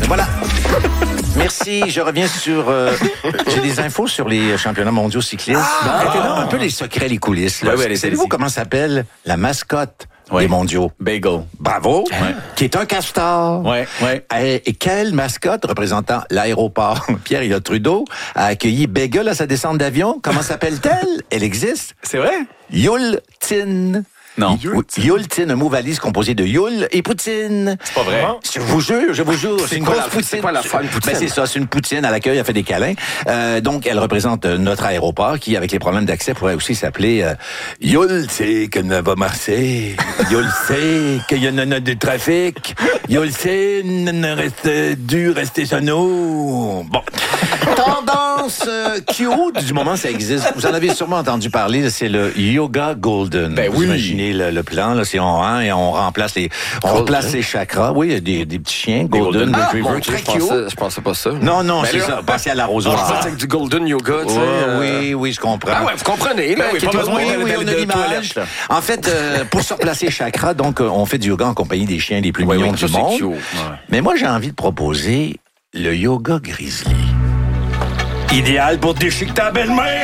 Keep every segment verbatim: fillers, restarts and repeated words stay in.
Voilà. Merci. Je reviens sur... Euh, j'ai des infos sur les championnats mondiaux cyclistes. Ah, maintenant, un peu les secrets, les coulisses. Là. Ouais, ouais, savez-vous comment s'appelle la mascotte ouais. des mondiaux? Bagel. Bravo. Ouais. Qui est un castor. Ouais, ouais. Et, et quelle mascotte représentant l'aéroport Pierre-Éliott Trudeau a accueilli Bagel à sa descente d'avion? Comment s'appelle-t-elle? Elle existe. C'est vrai? Yultin. Non. Yultin, un mot valise composé de Yule et poutine. C'est pas vrai. Je vous jure, je vous jure, c'est, c'est une grosse la, poutine. C'est quoi la fin, une poutine? Ben c'est ça, c'est une poutine à l'accueil, elle fait des câlins. Euh, donc, elle représente notre aéroport qui, avec les problèmes d'accès, pourrait aussi s'appeler euh, Yule, c'est que ne va marcher. Yule, c'est qu'il y en a du trafic. Yule, c'est ne reste dû rester sur nous. Bon. Tendance euh, cute du moment ça existe. Vous en avez sûrement entendu parler, c'est le Yoga Golden. Ben vous oui. imaginez le, le plan, là, c'est on hein, et on remplace les, on Golden. remplace les chakras. Oui, il y a des, des petits chiens Golden, ah, Retriever, bon, très je cute. pensais, je pensais pas ça. Non, non, ben c'est là, ça. Passez à l'arrosoir. Ah, c'est avec du Golden Yoga, tu sais. Ouais, euh... Oui, oui, je comprends. Ah ouais, vous comprenez, là. Ben, Oui, pas besoin oui, de, oui, de, on de, a de l'image. toilette. En fait, euh, pour se replacer les chakras, donc, on fait du yoga en compagnie des chiens les plus ouais, mignons oui, du ça, monde. Ouais. Mais moi, j'ai envie de proposer le yoga grizzly. Idéal pour déchiqueter ta belle-mère.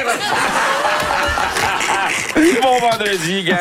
Bon vendredi, gars.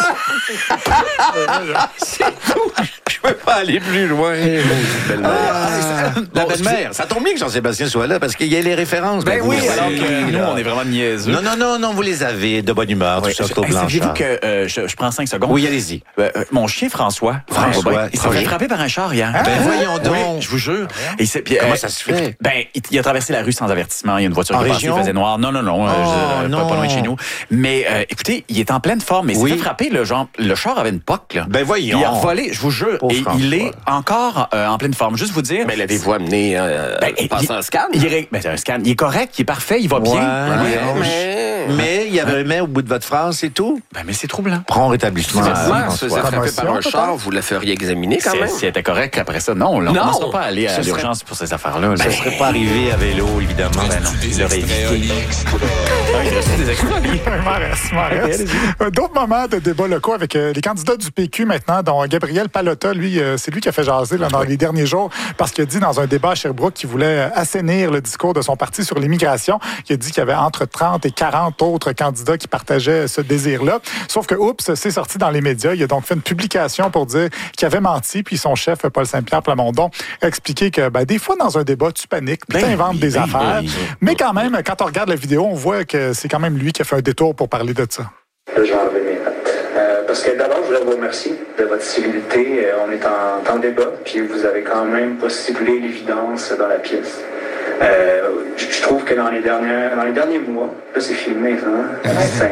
C'est tout. Je peux pas aller plus loin. Belle-mère. Ah, la belle-mère. Ça tombe bien que Jean-Sébastien soit là parce qu'il y a les références. Ben, ben oui, alors oui, que nous, on est vraiment niaiseux. Non, non, non, non, vous les avez de bonne humeur, oui, tout ça, hey, saviez-vous que euh, je, je prends cinq secondes? Oui, allez-y. Euh, mon chien François, François, ben, il s'est fait frapper par un char hier. Ben ah, voyons donc. Oui, je vous jure. Et puis, comment euh, ça se fait? Ben, il, il a traversé la rue sans avertissement. Il y a une voiture en qui est région? passée, il faisait noir. Non, non, non, oh, je, non. Pas, pas loin de chez nous. Mais euh, écoutez, il est en pleine forme. Mais il oui. s'est fait frapper, le genre, le char avait une poque, là. Ben voyons. Il a volé, je vous jure. Pauvre et François. Il est encore euh, en pleine forme. Juste vous dire. Mais l'avez-vous amené euh, ben, passer un scan? Il est, ben, c'est un scan. Il est correct, il est parfait, il va ouais, bien. Ouais, mais... mais il y avait mais au bout de votre phrase, c'est tout. Ben, mais c'est troublant. Prends rétablissement. Si vous êtes frappé par un char, vous la feriez examiner quand même. Si elle était correct après ça, non, on ne commencera pas à aller à l'urgence pour ces affaires-là. Ça ne serait pas arrivé à vélo, évidemment. Ben non. Il aurait évité. Il reste des extraits. Il m'en reste, il m'en reste. D'autres moments de débat locaux avec euh, les candidats du P Q maintenant, dont Gabriel Palotta, lui, euh, c'est lui qui a fait jaser là, dans les derniers jours, parce qu'il a dit dans un débat à Sherbrooke qu'il voulait assainir le discours de son parti sur l'immigration. Il a dit qu'il y avait entre trente et quarante autres candidats qui partageaient ce désir-là. Sauf que, oups, c'est sorti dans les médias. Il a donc fait une publication pour dire qu'il avait menti, puis son chef, Paul Saint-Pierre Plamondon, a expliqué que ben, des fois, dans un débat, tu paniques, puis tu inventes des ben, affaires. Ben, mais quand même, quand on regarde la vidéo, on voit que c'est quand même lui qui a fait un détour pour parler de ça. Là, je vais enlever mes notes. Euh, parce que d'abord, je voudrais vous remercier de votre civilité. Euh, on est en, en débat, puis vous avez quand même pas ciblé l'évidence dans la pièce. Euh, je, je trouve que dans les, dernières, dans les derniers mois, là c'est filmé, ça, hein?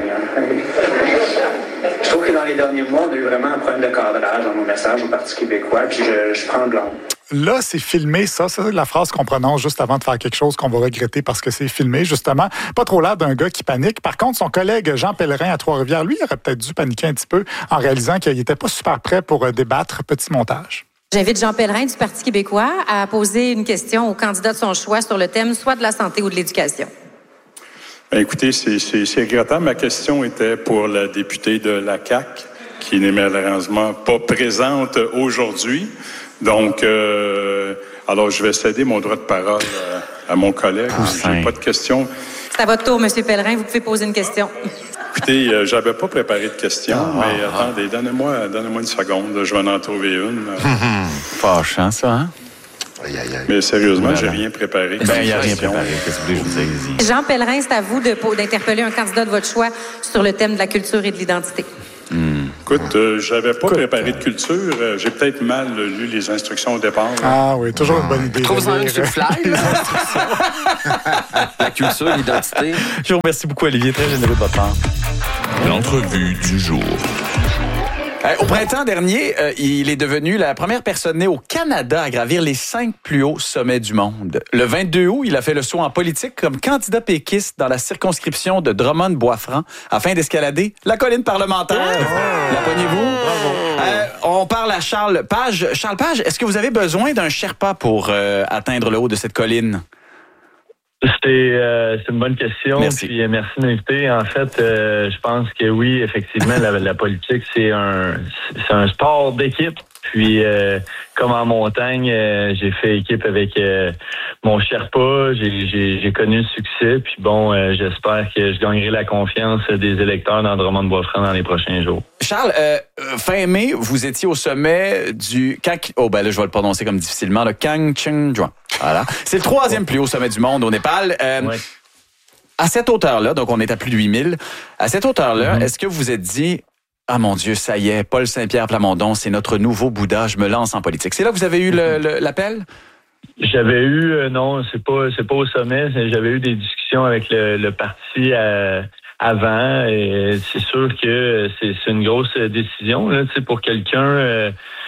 Je trouve que dans les derniers mois, on a eu vraiment un problème de cadrage dans nos messages au Parti québécois, puis je, je prends le blanc. Là, c'est filmé, ça. C'est la phrase qu'on prononce juste avant de faire quelque chose qu'on va regretter parce que c'est filmé, justement. Pas trop l'air d'un gars qui panique. Par contre, son collègue Jean Pellerin à Trois-Rivières, lui, il aurait peut-être dû paniquer un petit peu en réalisant qu'il n'était pas super prêt pour débattre. Petit montage. J'invite Jean Pellerin du Parti québécois à poser une question au candidat de son choix sur le thème soit de la santé ou de l'éducation. Bien, écoutez, c'est, c'est, c'est regrettable. Ma question était pour la députée de la C A Q, qui n'est malheureusement pas présente aujourd'hui. Donc, euh, alors je vais céder mon droit de parole à, à mon collègue. Ah, si j'ai pas de questions. C'est à votre tour, M. Pellerin. Vous pouvez poser une question. Écoutez, euh, j'avais pas préparé de questions, ah, mais ah, attendez, donnez-moi, donnez-moi une seconde. Je vais en trouver une. Fâchant, ça, hein? Aïe, aïe, aïe. Mais sérieusement, voilà. J'ai rien préparé. Ben, il n'y a rien préparé. Qu'est-ce que vous voulez que je vous dise? Jean Pellerin, c'est à vous de, d'interpeller un candidat de votre choix sur le thème de la culture et de l'identité. Hmm. Écoute, euh, j'avais pas Écoute, préparé de culture. Euh, j'ai peut-être mal euh, lu les instructions au départ. Ah oui, toujours une bonne idée. Trop vous en avez sur le fly, la culture, l'identité. Je vous remercie beaucoup, Olivier. Très généreux de votre part. L'entrevue du jour. Euh, au printemps dernier, euh, il est devenu la première personne née au Canada à gravir les cinq plus hauts sommets du monde. Le vingt-deux août, il a fait le saut en politique comme candidat péquiste dans la circonscription de Drummond-Boisfranc afin d'escalader la colline parlementaire. Oh! La poignez-vous? Bravo. Euh, on parle à Charles Page. Charles Page, est-ce que vous avez besoin d'un Sherpa pour euh, atteindre le haut de cette colline? C'est, euh, c'est une bonne question. Merci. Puis, euh, merci de m'inviter. En fait, euh, je pense que oui, effectivement, la, la politique, c'est un, c'est un sport d'équipe. Puis, euh, comme en montagne, euh, j'ai fait équipe avec euh, mon Sherpa. J'ai, j'ai, j'ai connu le succès. Puis bon, euh, j'espère que je gagnerai la confiance des électeurs dans Drummond-Bois-Franc dans les prochains jours. Charles, euh, fin mai, vous étiez au sommet du... Oh, ben là, je vais le prononcer comme difficilement, le Kangchenjunga. Voilà. C'est le troisième plus haut sommet du monde au Népal. Euh, ouais. À cette hauteur-là, donc on est à plus de huit mille, à cette hauteur-là, mm-hmm. est-ce que vous vous êtes dit, ah mon Dieu, ça y est, Paul Saint-Pierre Plamondon, c'est notre nouveau Bouddha, je me lance en politique. C'est là que vous avez eu le, le, l'appel? J'avais eu, euh, non, c'est pas c'est pas au sommet, j'avais eu des discussions avec le, le parti euh, avant, et c'est sûr que c'est, c'est une grosse décision là, pour quelqu'un euh,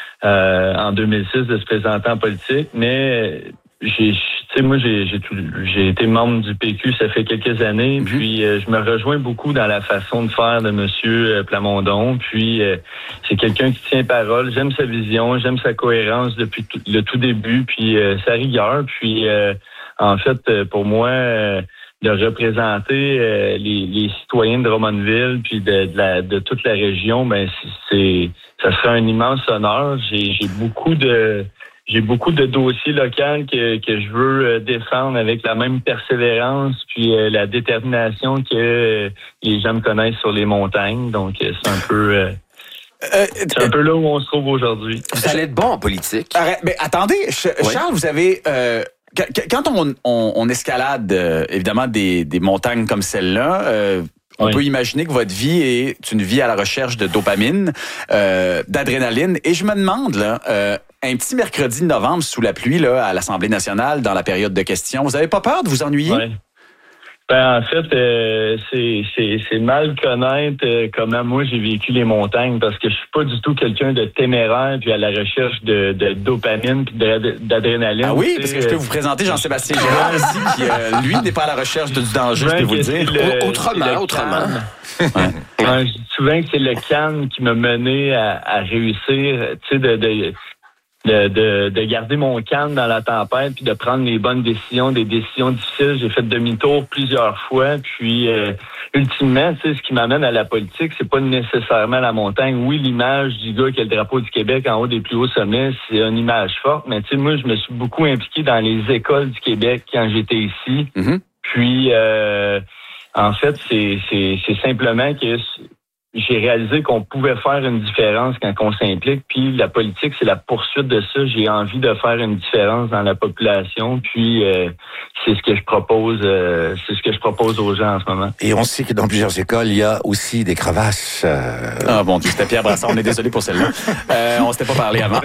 euh, en deux mille six de se présenter en politique, mais... J'ai, tu sais, moi, j'ai, j'ai, tout, j'ai été membre du P Q, ça fait quelques années, mm-hmm. puis euh, je me rejoins beaucoup dans la façon de faire de Monsieur Plamondon, puis euh, c'est quelqu'un qui tient parole, j'aime sa vision, j'aime sa cohérence depuis tout, le tout début, puis euh, sa rigueur, puis euh, en fait, pour moi, euh, de représenter euh, les, les citoyens de Drummondville, puis de, de, la, de toute la région, ben c'est, c'est ça serait un immense honneur. J'ai, j'ai beaucoup de J'ai beaucoup de dossiers locaux que, que je veux défendre avec la même persévérance puis euh, la détermination que euh, les gens me connaissent sur les montagnes. Donc, euh, c'est un peu... Euh, euh, c'est un peu là où on se trouve aujourd'hui. Vous allez être bon en politique. Arrête, mais attendez, Charles, oui. vous avez... Euh, quand on, on, on escalade, euh, évidemment, des, des montagnes comme celle-là... Euh, On oui. peut imaginer que votre vie est une vie à la recherche de dopamine, euh, d'adrénaline. Et je me demande, là, euh, un petit mercredi de novembre sous la pluie là, à l'Assemblée nationale, dans la période de questions, vous n'avez pas peur de vous ennuyer? Oui. Ben, en fait, euh, c'est, c'est, c'est mal connaître euh, comment moi j'ai vécu les montagnes parce que je suis pas du tout quelqu'un de téméraire puis à la recherche de, de dopamine puis de, d'adrénaline. Ah oui, parce que je peux vous présenter Jean-Sébastien Girard ici qui, euh, lui, n'est pas à la recherche de, du danger, je peux vous le dire. Le, autrement, autrement. Ouais. Ouais, je dis souvent que c'est le calme qui m'a mené à, à réussir, tu sais, de... de De, de, de garder mon calme dans la tempête puis de prendre les bonnes décisions, des décisions difficiles. J'ai fait demi-tour plusieurs fois. Puis, euh, ultimement, tu sais, ce qui m'amène à la politique, c'est pas nécessairement la montagne. Oui, l'image du gars qui a le drapeau du Québec en haut des plus hauts sommets, c'est une image forte. Mais tu sais, moi, je me suis beaucoup impliqué dans les écoles du Québec quand j'étais ici. Mm-hmm. Puis, euh, en fait, c'est, c'est, c'est simplement que... j'ai réalisé qu'on pouvait faire une différence quand on s'implique. Puis la politique, c'est la poursuite de ça. J'ai envie de faire une différence dans la population. Puis euh, c'est ce que je propose. Euh, c'est ce que je propose aux gens en ce moment. Et on sait que dans plusieurs écoles, il y a aussi des crevasses. Euh... Ah bon, c'était Pierre Brassard. On est désolé pour celle-là. Euh, on s'était pas parlé avant.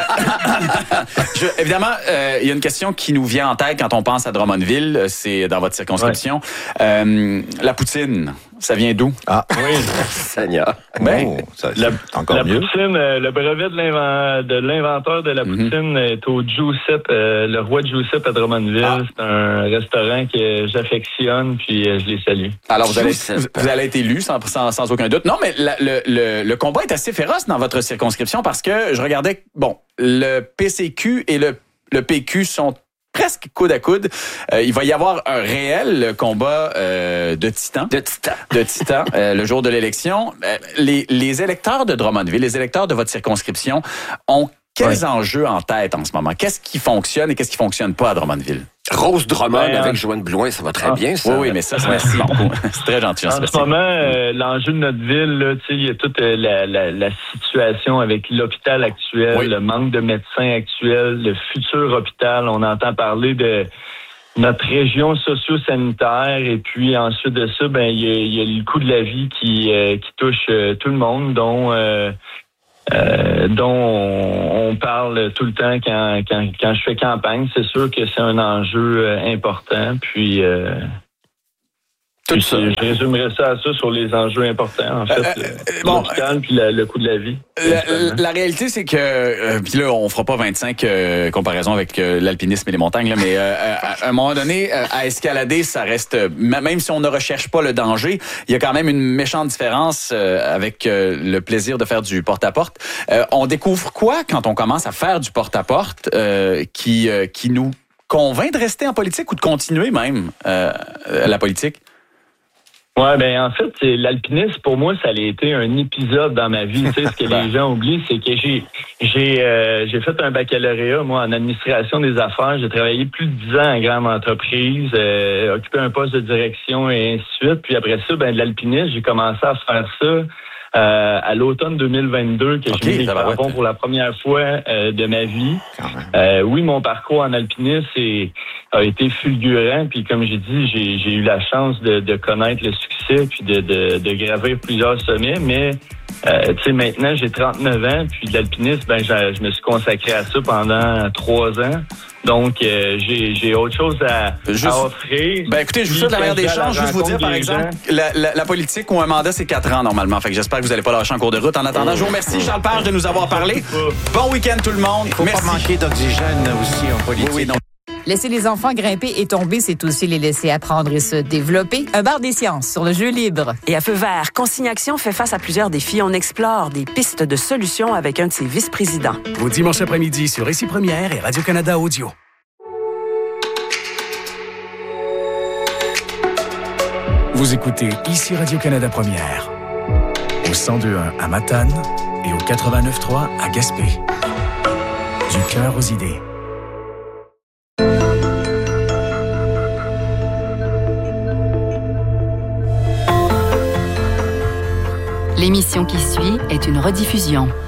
Euh, je, évidemment, euh, il y a une question qui nous vient en tête quand on pense à Drummondville. C'est dans votre circonscription. Ouais. Euh, la poutine. Ça vient d'où? Ah, oui, Seigneur. Ben, oh, ça, la, encore la mieux. Poutine, euh, le brevet de, l'invent, de l'inventeur de la mm-hmm. poutine est au Giuseppe, euh, le roi de Giuseppe à Drummondville. Ah. C'est un restaurant que j'affectionne, puis euh, je les salue. Alors, vous allez, vous, vous allez être élu sans, sans, sans aucun doute. Non, mais la, le, le, le combat est assez féroce dans votre circonscription parce que je regardais, bon, le P C Q et le, le P Q sont presque coude à coude. Euh, il va y avoir un réel combat euh, de titans. De titans. De titans, euh, le jour de l'élection. Euh, les, les électeurs de Drummondville, les électeurs de votre circonscription ont quels ouais. enjeux en tête en ce moment? Qu'est-ce qui fonctionne et qu'est-ce qui fonctionne pas à Drummondville? Rose Drummond ben, avec Joanne Blouin, ça va très ah, bien, ça. Oui, oui, mais ça, c'est merci beaucoup. C'est très gentil. En ce moment, euh, l'enjeu de notre ville, là, il y a toute euh, la, la, la situation avec l'hôpital actuel, oui. le manque de médecins actuels, le futur hôpital. On entend parler de notre région socio-sanitaire et puis ensuite de ça, ben il y a, y a le coût de la vie qui, euh, qui touche euh, tout le monde, dont... Euh, Euh, dont on, on parle tout le temps quand, quand, quand je fais campagne. C'est sûr que c'est un enjeu euh, important. Puis, euh, puis ça. Je résumerais ça à ça sur les enjeux importants, en fait. Euh, euh, bon, l'hôpital puis la, le coût de la vie. La, la réalité, c'est que... Euh, puis là, on fera pas vingt-cinq euh, comparaisons avec euh, l'alpinisme et les montagnes, là, mais euh, à, à un moment donné, euh, à escalader, ça reste... Même si on ne recherche pas le danger, il y a quand même une méchante différence euh, avec euh, le plaisir de faire du porte-à-porte. Euh, on découvre quoi quand on commence à faire du porte-à-porte euh, qui, euh, qui nous convainc de rester en politique ou de continuer même euh, la politique? Ouais, ben en fait, c'est, l'alpinisme, pour moi, ça a été un épisode dans ma vie. Tu sais, ce que les gens oublient, c'est que j'ai j'ai euh, j'ai fait un baccalauréat, moi, en administration des affaires. J'ai travaillé plus de dix ans en grande entreprise, euh, occupé un poste de direction et ainsi de suite. Puis après ça, ben de l'alpinisme, j'ai commencé à faire ça euh, à l'automne deux mille vingt-deux, que okay, j'ai mis les crampons pour la première fois euh, de ma vie. Euh, oui, mon parcours en alpinisme est, a été fulgurant. Puis comme j'ai dit, j'ai, j'ai eu la chance de, de connaître le succès puis de, de, de gravir plusieurs sommets. Mais euh, tu sais, maintenant, j'ai trente-neuf ans. Puis l'alpinisme, ben, je me suis consacré à ça pendant trois ans. Donc, euh, j'ai, j'ai autre chose à, juste, à offrir. Ben écoutez, je vous souhaite la meilleure des chances. Juste vous dire, par exemple, la, la, la politique ou un mandat, c'est quatre ans normalement. Fait que j'espère que vous n'allez pas lâcher en cours de route. En attendant, je vous remercie, Charles Page, de nous avoir parlé. Bon week-end tout le monde. Il faut Merci. pas manquer d'oxygène aussi en politique. Oui, oui, non. Laisser les enfants grimper et tomber, c'est aussi les laisser apprendre et se développer. Un bar des sciences sur le jeu libre. Et à Feu vert, Consigne Action fait face à plusieurs défis. On explore des pistes de solutions avec un de ses vice-présidents. Au dimanche après-midi sur Récit Première et Radio-Canada Audio. Vous écoutez ici Radio-Canada Première. Au cent deux virgule un à Matane et au quatre-vingt-neuf virgule trois à Gaspé. Du cœur aux idées. L'émission qui suit est une rediffusion.